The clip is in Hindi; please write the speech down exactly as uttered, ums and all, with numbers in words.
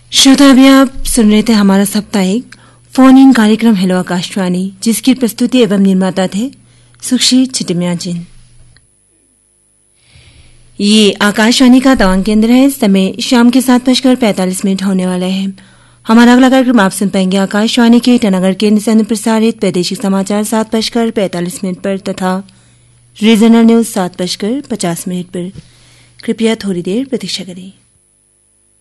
श्रोता, अभी आप सुन रहे थे हमारा साप्ताहिक फोन इन कार्यक्रम हेलो आकाशवाणी, जिसकी प्रस्तुति एवं निर्माता थे सुशील चिटमिया जी। ये आकाशवाणी का तवांग केंद्र है। समय शाम के सात बजकर पैंतालीस मिनट होने वाला है। हमारा अगला कार्यक्रम आप सुन पाएंगे आकाशवाणी के ईटानगर केंद्र से प्रसारित प्रादेशिक समाचार सात बजकर पैंतालीस मिनट पर तथा रीजनल न्यूज सात बजकर पचास मिनट पर। कृपया थोड़ी देर प्रतीक्षा करें।